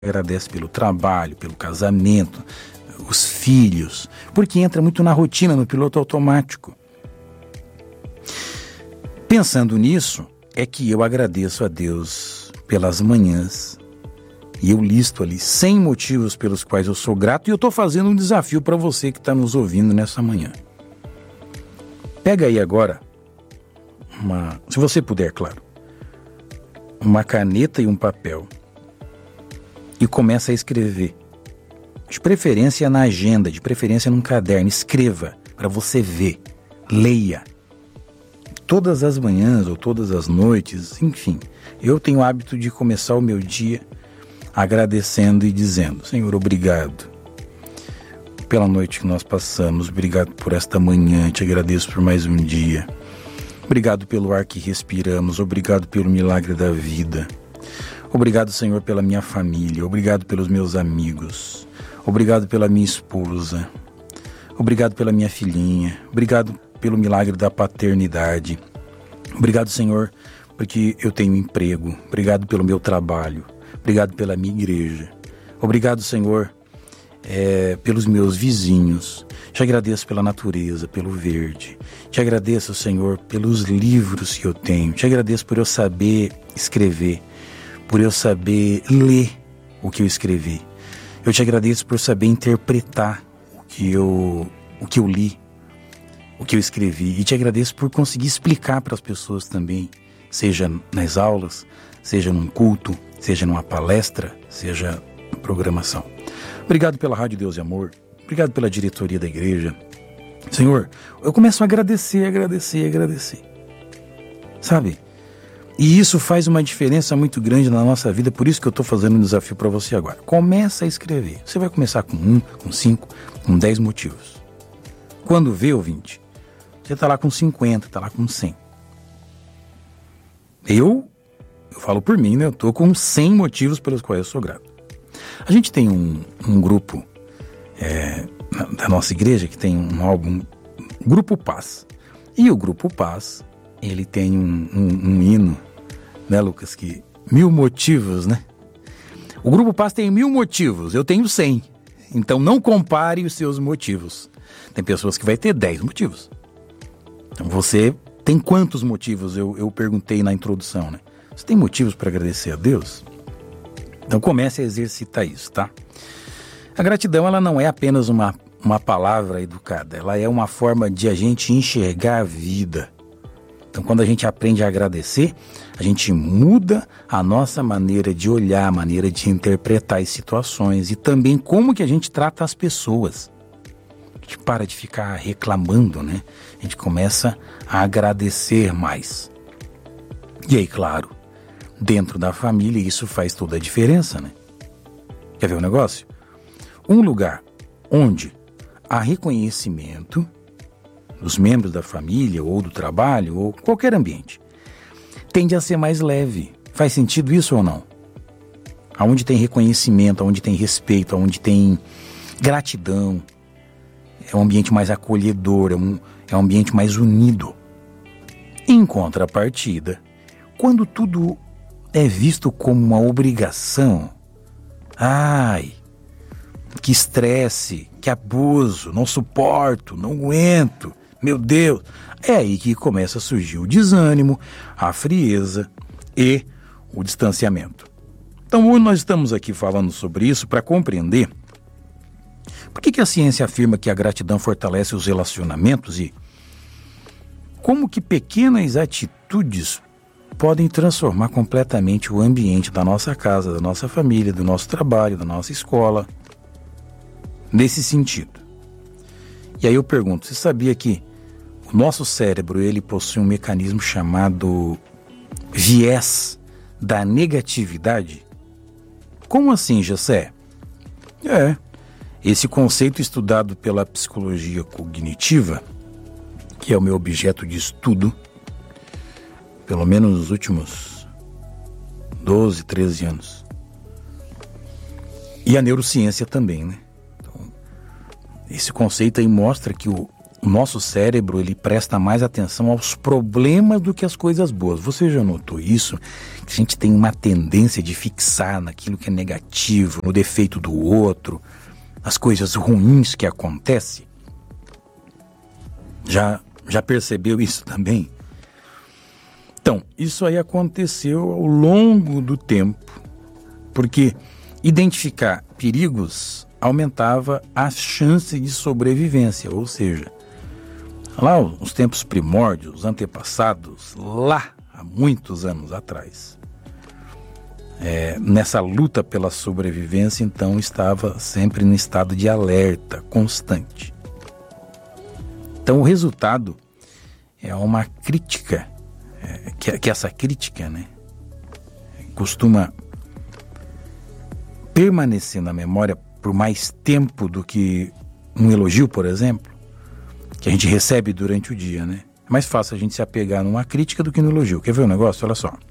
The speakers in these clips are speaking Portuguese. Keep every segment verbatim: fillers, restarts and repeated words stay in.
agradece pelo trabalho, pelo casamento, os filhos, porque entra muito na rotina, no piloto automático. Pensando nisso, é que eu agradeço a Deus pelas manhãs, e eu listo ali cem motivos pelos quais eu sou grato, e eu estou fazendo um desafio para você que está nos ouvindo nessa manhã. Pega aí agora, uma, se você puder, claro, uma caneta e um papel, e começa a escrever. De preferência na agenda, de preferência num caderno. Escreva para você ver, leia. Todas as manhãs ou todas as noites, enfim, eu tenho o hábito de começar o meu dia agradecendo e dizendo: Senhor, obrigado pela noite que nós passamos, obrigado por esta manhã, te agradeço por mais um dia, obrigado pelo ar que respiramos, obrigado pelo milagre da vida. Obrigado, Senhor, pela minha família, obrigado pelos meus amigos, obrigado pela minha esposa, obrigado pela minha filhinha, obrigado pelo milagre da paternidade, obrigado, Senhor, porque eu tenho emprego, obrigado pelo meu trabalho, obrigado pela minha igreja, obrigado, Senhor, é, pelos meus vizinhos, te agradeço pela natureza, pelo verde, te agradeço, Senhor, pelos livros que eu tenho, te agradeço por eu saber escrever, por eu saber ler o que eu escrevi. Eu te agradeço por saber interpretar o que eu, o que eu li, o que eu escrevi. E te agradeço por conseguir explicar para as pessoas também, seja nas aulas, seja num culto, seja numa palestra, seja na programação. Obrigado pela Rádio Deus e Amor, obrigado pela diretoria da igreja. Senhor, eu começo a agradecer, agradecer, agradecer. Sabe? E isso faz uma diferença muito grande na nossa vida, por isso que eu estou fazendo um desafio para você agora. Começa a escrever. Você vai começar com um, com cinco, com dez motivos. Quando vê, ouvinte, você está lá com cinquenta, está lá com cem. Eu, eu falo por mim, né? Eu estou com cem motivos pelos quais eu sou grato. A gente tem um, um grupo é, da nossa igreja que tem um álbum, Grupo Paz. E o Grupo Paz, ele tem um, um, um hino, né, Lucas, que mil motivos, né? O Grupo Paz tem mil motivos, eu tenho cem. Então não compare os seus motivos. Tem pessoas que vai ter dez motivos. Então você tem quantos motivos? Eu, eu perguntei na introdução, né? Você tem motivos para agradecer a Deus? Então comece a exercitar isso, tá? A gratidão, ela não é apenas uma, uma palavra educada, ela é uma forma de a gente enxergar a vida. Então, quando a gente aprende a agradecer, a gente muda a nossa maneira de olhar, a maneira de interpretar as situações e também como que a gente trata as pessoas. A gente para de ficar reclamando, né? A gente começa a agradecer mais. E aí, claro, dentro da família isso faz toda a diferença, né? Quer ver o negócio? Um lugar onde há reconhecimento dos membros da família, ou do trabalho, ou qualquer ambiente, tende a ser mais leve. Faz sentido isso ou não? Aonde tem reconhecimento, aonde tem respeito, aonde tem gratidão, é um ambiente mais acolhedor, é um, é um ambiente mais unido. Em contrapartida, quando tudo é visto como uma obrigação, ai, que estresse, que abuso, não suporto, não aguento, meu Deus, é aí que começa a surgir o desânimo, a frieza e o distanciamento. Então hoje nós estamos aqui falando sobre isso para compreender por que que a ciência afirma que a gratidão fortalece os relacionamentos e como que pequenas atitudes podem transformar completamente o ambiente da nossa casa, da nossa família, do nosso trabalho, da nossa escola, nesse sentido. E aí eu pergunto, você sabia que o nosso cérebro, ele possui um mecanismo chamado viés da negatividade? Como assim, Jessé? É, esse conceito estudado pela psicologia cognitiva, que é o meu objeto de estudo, pelo menos nos últimos doze, treze anos. E a neurociência também, né? Então, esse conceito aí mostra que o, o nosso cérebro ele presta mais atenção aos problemas do que às coisas boas. Você já notou isso? Que a gente tem uma tendência de fixar naquilo que é negativo, no defeito do outro, as coisas ruins que acontecem? Já, já percebeu isso também? Então, isso aí aconteceu ao longo do tempo, porque identificar perigos aumentava a chance de sobrevivência, ou seja, lá os tempos primórdios, os antepassados, lá há muitos anos atrás, é, nessa luta pela sobrevivência, então estava sempre no estado de alerta constante. Então o resultado é uma crítica, é, que, que essa crítica, né, costuma permanecer na memória por mais tempo do que um elogio, por exemplo, que a gente recebe durante o dia, né? É mais fácil a gente se apegar numa crítica do que no elogio. Quer ver o negócio? Olha só.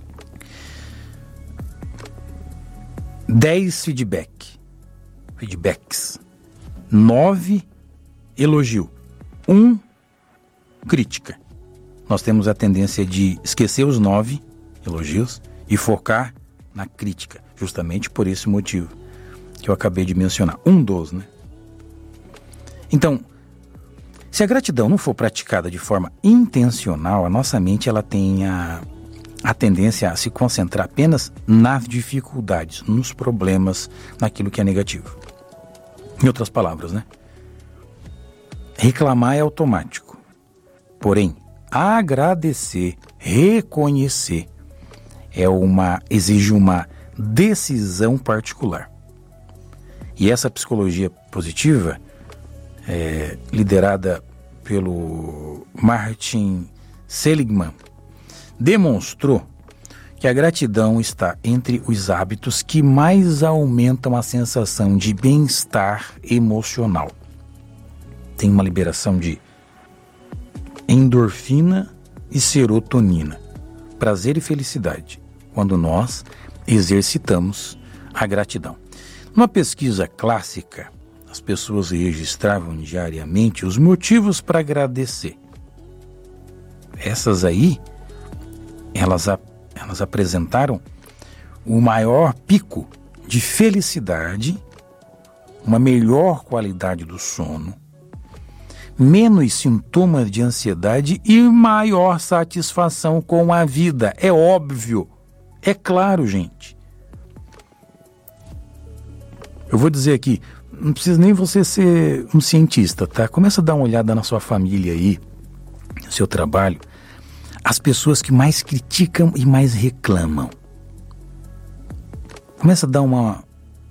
dez feedback. Feedbacks. nove elogio. um crítica. Nós temos a tendência de esquecer os nove elogios e focar na crítica, justamente por esse motivo que eu acabei de mencionar. Um dos, né? Então, se a gratidão não for praticada de forma intencional, a nossa mente ela tem a, a tendência a se concentrar apenas nas dificuldades, nos problemas, naquilo que é negativo. Em outras palavras, né? Reclamar é automático. Porém, agradecer, reconhecer, é uma, exige uma decisão particular. E essa psicologia positiva, é, liderada pelo Martin Seligman, demonstrou que a gratidão está entre os hábitos que mais aumentam a sensação de bem-estar emocional. Tem uma liberação de endorfina e serotonina, prazer e felicidade, quando nós exercitamos a gratidão. Numa pesquisa clássica, as pessoas registravam diariamente os motivos para agradecer. Essas aí, elas, elas apresentaram o maior pico de felicidade, uma melhor qualidade do sono, menos sintomas de ansiedade e maior satisfação com a vida. É óbvio, é claro, gente. Eu vou dizer aqui, não precisa nem você ser um cientista, tá? Começa a dar uma olhada na sua família aí, no seu trabalho, as pessoas que mais criticam e mais reclamam. Começa a dar uma,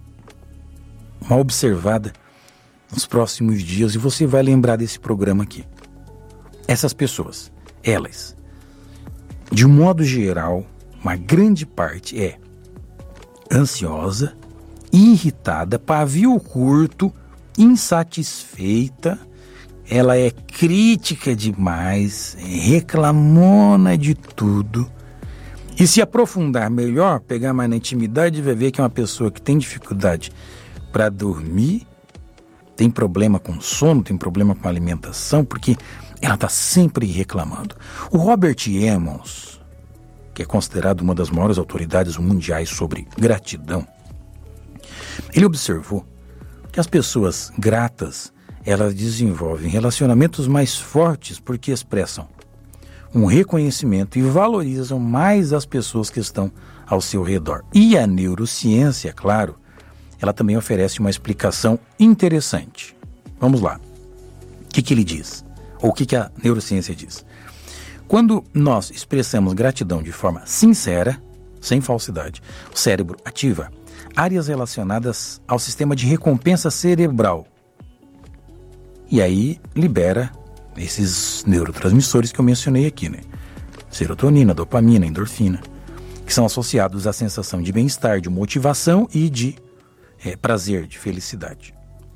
uma observada nos próximos dias e você vai lembrar desse programa aqui. Essas pessoas, elas, de um modo geral, uma grande parte é ansiosa, irritada, pavio curto, insatisfeita, ela é crítica demais, reclamona de tudo. E se aprofundar melhor, pegar mais na intimidade, vai ver que é uma pessoa que tem dificuldade para dormir, tem problema com sono, tem problema com alimentação, porque ela está sempre reclamando. O Robert Emmons, que é considerado uma das maiores autoridades mundiais sobre gratidão, ele observou que as pessoas gratas, elas desenvolvem relacionamentos mais fortes porque expressam um reconhecimento e valorizam mais as pessoas que estão ao seu redor. E a neurociência, claro, ela também oferece uma explicação interessante. Vamos lá. O que, que ele diz? Ou o que, que a neurociência diz? Quando nós expressamos gratidão de forma sincera, sem falsidade, o cérebro ativa áreas relacionadas ao sistema de recompensa cerebral. E aí libera esses neurotransmissores que eu mencionei aqui, né? Serotonina, dopamina, endorfina, que são associados à sensação de bem-estar, de motivação e de é, prazer, de felicidade.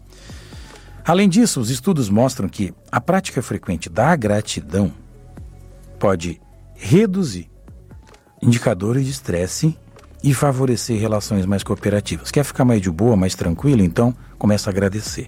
Além disso, os estudos mostram que a prática frequente da gratidão pode reduzir indicadores de estresse e favorecer relações mais cooperativas. Quer ficar mais de boa, mais tranquilo? Então, começa a agradecer.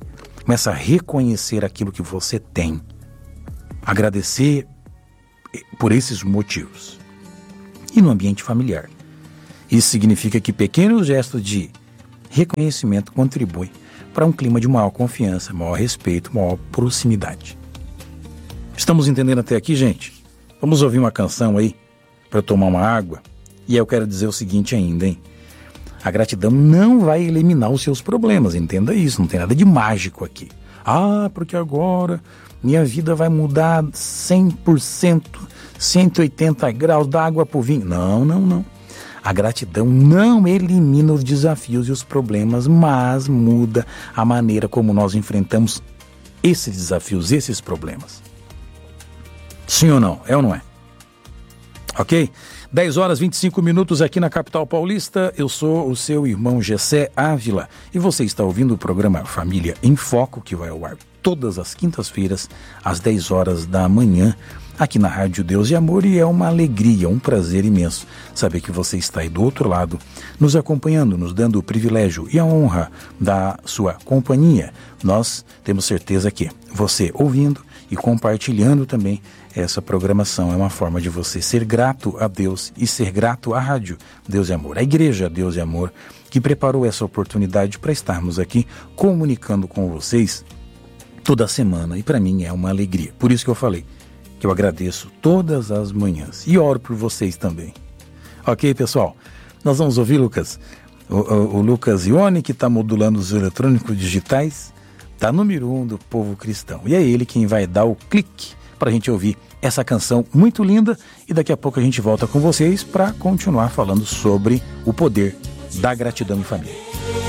Começa a reconhecer aquilo que você tem. Agradecer por esses motivos. E no ambiente familiar. Isso significa que pequenos gestos de reconhecimento contribuem para um clima de maior confiança, maior respeito, maior proximidade. Estamos entendendo até aqui, gente? Vamos ouvir uma canção aí para eu tomar uma água? E aí eu quero dizer o seguinte ainda, hein? A gratidão não vai eliminar os seus problemas, entenda isso, não tem nada de mágico aqui. Ah, porque agora minha vida vai mudar cem por cento, cento e oitenta graus, da água pro vinho. Não, não, não. A gratidão não elimina os desafios e os problemas, mas muda a maneira como nós enfrentamos esses desafios, esses problemas. Sim ou não? É ou não é? Ok? dez horas e vinte e cinco minutos aqui na capital paulista. Eu sou o seu irmão Gessé Ávila e você está ouvindo o programa Família em Foco, que vai ao ar todas as quintas-feiras às dez horas da manhã aqui na Rádio Deus e Amor, e é uma alegria, um prazer imenso saber que você está aí do outro lado, nos acompanhando, nos dando o privilégio e a honra da sua companhia. Nós temos certeza que você ouvindo e compartilhando também essa programação é uma forma de você ser grato a Deus e ser grato à Rádio Deus e Amor, a Igreja Deus e Amor, que preparou essa oportunidade para estarmos aqui comunicando com vocês toda semana, e para mim é uma alegria. Por isso que eu falei que eu agradeço todas as manhãs e oro por vocês também. Ok, pessoal? Nós vamos ouvir, Lucas, o, o, o Lucas Ione, que está modulando os eletrônicos digitais, está número um do povo cristão. E é ele quem vai dar o clique para a gente ouvir essa canção muito linda, e daqui a pouco a gente volta com vocês para continuar falando sobre o poder da gratidão em família.